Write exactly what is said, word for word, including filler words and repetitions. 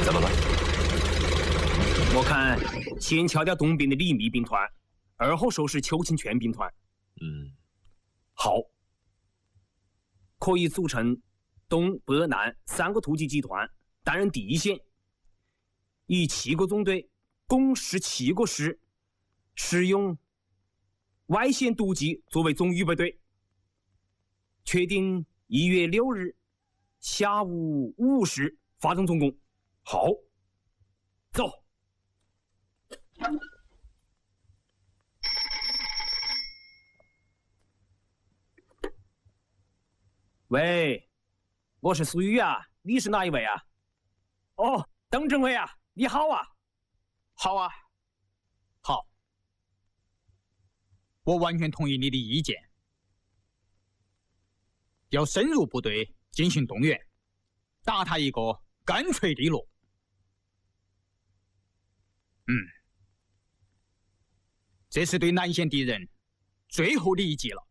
怎么了？ 我看先敲掉东边的李密兵团，而后收拾邱清泉兵团。 嗯， 好，可以组成东北南三个突击集团，担任第一线，以七个纵队共十七个师，使用外线突击作为总预备队。确定一月六日下午五时发动总攻。好，走。喂，我是苏玉啊，你是哪一位啊？哦，邓政委啊，你好啊。 好啊，好，我完全同意你的意见，要深入部队进行动员，打他一个干脆利落。嗯，这是对南线敌人最后的一击了。